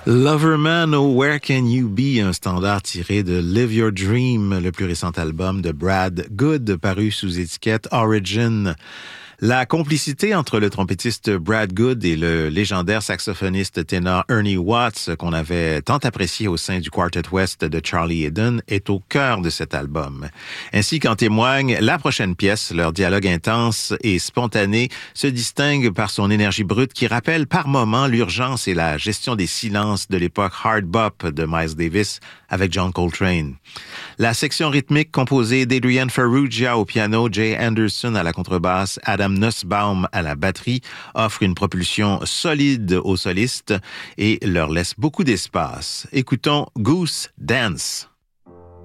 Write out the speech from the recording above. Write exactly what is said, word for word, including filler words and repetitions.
Loverman, oh Where Can You Be, un standard tiré de Live Your Dream, le plus récent album de Brad Good, paru sous étiquette Origin. La complicité entre le trompettiste Brad Good et le légendaire saxophoniste ténor Ernie Watts, qu'on avait tant apprécié au sein du Quartet West de Charlie Haden, est au cœur de cet album. Ainsi qu'en témoigne la prochaine pièce, leur dialogue intense et spontané se distingue par son énergie brute qui rappelle par moments l'urgence et la gestion des silences de l'époque hard bop de Miles Davis avec John Coltrane. La section rythmique composée d'Adrian Ferrugia au piano, Jay Anderson à la contrebasse, Adam Nussbaum à la batterie offre une propulsion solide aux solistes et leur laisse beaucoup d'espace. Écoutons Goose Dance.